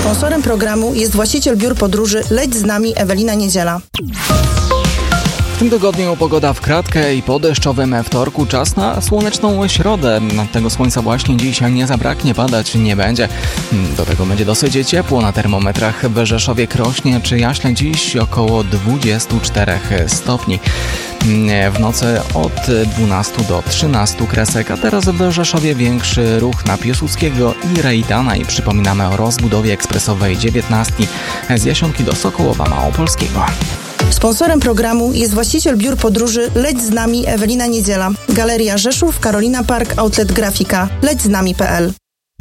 Sponsorem programu jest właściciel biur podróży Leć z nami Ewelina Niedziela. W tym tygodniu pogoda w kratkę i po deszczowym wtorku czas na słoneczną środę. Tego słońca właśnie dziś nie zabraknie, padać nie będzie. Do tego będzie dosyć ciepło na termometrach. W Rzeszowie-Krośnie czy Jaśle dziś około 24 stopni. W nocy od 12 do 13 kresek, a teraz w Rzeszowie większy ruch na Piłsudskiego i Reitana i przypominamy o rozbudowie ekspresowej 19 z Jasionki do Sokołowa Małopolskiego. Sponsorem programu jest właściciel biur podróży Leć z nami Ewelina Niedziela. Galeria Rzeszów, Carolina Park, Outlet Grafika, lećznami.pl.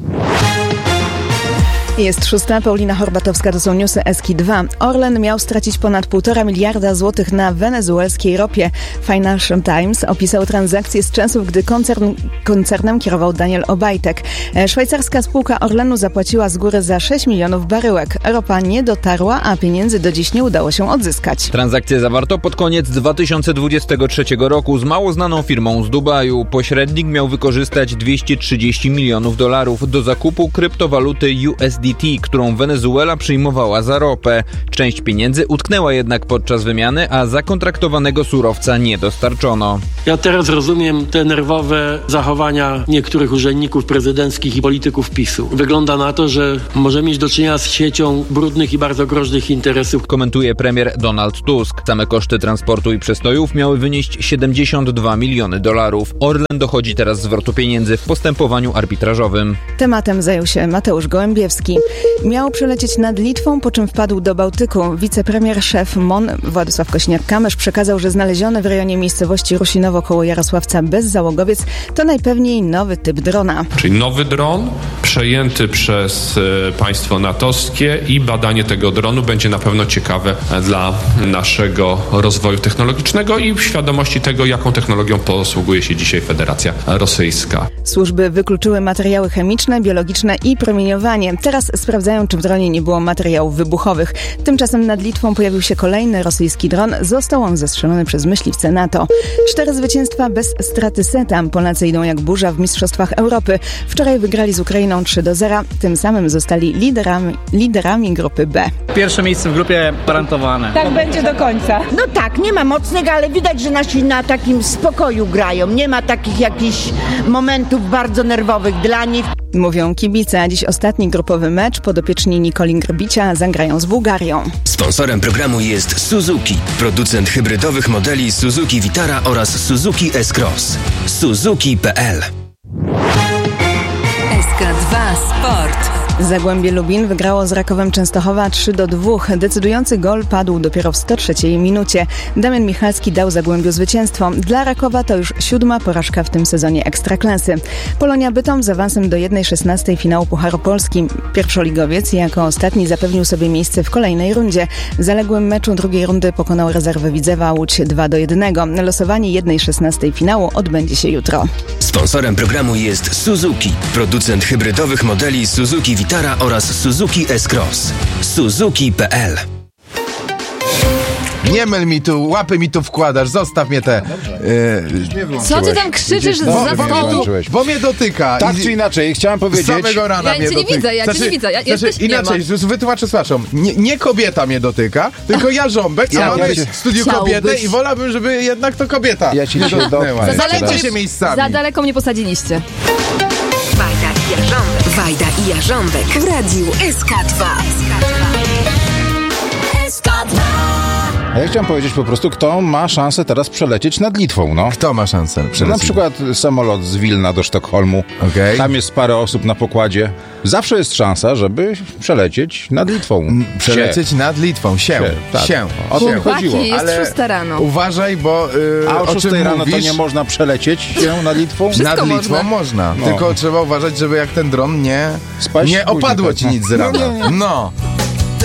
Jest 6. Paulina Horbatowska, to są newsy Eski2. Orlen miał stracić ponad 1,5 miliarda złotych na wenezuelskiej ropie. Financial Times opisał transakcję z czasów, gdy koncernem kierował Daniel Obajtek. Szwajcarska spółka Orlenu zapłaciła z góry za 6 milionów baryłek. Ropa nie dotarła, a pieniędzy do dziś nie udało się odzyskać. Transakcję zawarto pod koniec 2023 roku z mało znaną firmą z Dubaju. Pośrednik miał wykorzystać $230 milionów do zakupu kryptowaluty USDT, którą Wenezuela przyjmowała za ropę. Część pieniędzy utknęła jednak podczas wymiany, a zakontraktowanego surowca nie dostarczono. Ja teraz rozumiem te nerwowe zachowania niektórych urzędników prezydenckich i polityków PiS-u. Wygląda na to, że możemy mieć do czynienia z siecią brudnych i bardzo groźnych interesów. Komentuje premier Donald Tusk. Same koszty transportu i przestojów miały wynieść $72 miliony. Orlen dochodzi teraz zwrotu pieniędzy w postępowaniu arbitrażowym. Tematem zajął się Mateusz Gołębiewski. Miał przelecieć nad Litwą, po czym wpadł do Bałtyku. Wicepremier szef MON Władysław Kośniak-Kamysz przekazał, że znaleziony w rejonie miejscowości Rusinowo koło Jarosławca bezzałogowiec to najpewniej nowy typ drona. Czyli nowy dron przejęty przez państwo natowskie i badanie tego dronu będzie na pewno ciekawe dla naszego rozwoju technologicznego i świadomości tego, jaką technologią posługuje się dzisiaj Federacja Rosyjska. Służby wykluczyły materiały chemiczne, biologiczne i promieniowanie. Teraz sprawdzają, czy w dronie nie było materiałów wybuchowych. Tymczasem nad Litwą pojawił się kolejny rosyjski dron. Został on zestrzelony przez myśliwce NATO. 4 zwycięstwa bez straty seta. Polacy idą jak burza w Mistrzostwach Europy. Wczoraj wygrali z Ukrainą 3-0. Tym samym zostali liderami grupy B. Pierwsze miejsce w grupie gwarantowane. Tak będzie do końca. No tak, nie ma mocnych, ale widać, że nasi na takim spokoju grają. Nie ma takich jakichś momentów bardzo nerwowych dla nich. Mówią kibice, a dziś ostatni grupowy mecz. Podopieczni Nikoli Grbicia zagrają z Bułgarią. Sponsorem programu jest Suzuki, producent hybrydowych modeli Suzuki Vitara oraz Suzuki S-Cross. Suzuki.pl. SK2 Sport. Zagłębie Lubin wygrało z Rakowem Częstochowa 3-2. Decydujący gol padł dopiero w 103 minucie. Damian Michalski dał Zagłębiu zwycięstwo. Dla Rakowa to już 7. porażka w tym sezonie Ekstraklasy. Polonia Bytom z awansem do 1/16 finału Pucharu Polski. Pierwszoligowiec jako ostatni zapewnił sobie miejsce w kolejnej rundzie. W zaległym meczu drugiej rundy pokonał rezerwę Widzewa Łódź 2-1. Losowanie 1/16 finału odbędzie się jutro. Sponsorem programu jest Suzuki, producent hybrydowych modeli Suzuki Vitara oraz Suzuki S-Cross. Suzuki.pl. Nie myl mi tu, łapy mi tu wkładasz, zostaw mnie te... Co ty tam krzyczysz za stołu? Bo mnie dotyka. Tak czy inaczej, chciałem powiedzieć... Z samego rana ja cię nie widzę, ja cię nie widzę. Inaczej, wytłumaczę, przepraszam. Nie kobieta mnie dotyka, tylko ja żąbek, a mamy w studiu kobietę i wolałbym, żeby jednak to kobieta. Ja ci nie dotknęła. Się miejscami. Za daleko mnie posadziliście. Wajda i Jarząbek w radiu SK2. A ja chciałem powiedzieć po prostu, kto ma szansę teraz przelecieć nad Litwą, no. Kto ma szansę przelecieć? Na przykład samolot z Wilna do Sztokholmu. Okay. Tam jest parę osób na pokładzie. Zawsze jest szansa, żeby przelecieć nad Litwą. Przelecieć nad Litwą. Tak. O to chodziło. Jest ale 6 rano. Uważaj, bo a o 6 rano mówisz? To nie można przelecieć się nad Litwą? Nad Litwą można. No. Tylko trzeba uważać, żeby jak ten dron nie opadło ci nic z rana. No.